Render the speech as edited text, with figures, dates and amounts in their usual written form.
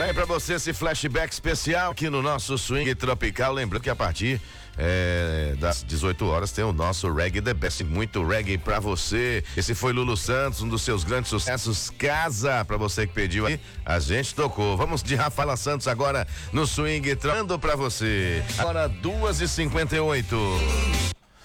Tá aí pra você esse flashback especial aqui no nosso Swing Tropical. Lembrando que a partir das 18 horas tem o nosso Reggae The Best. Muito reggae pra você. Esse foi Lulu Santos, um dos seus grandes sucessos. Casa, pra você que pediu aí, a gente tocou. Vamos de Rafaela Santos agora no Swing, trando pra você. Agora 2h58.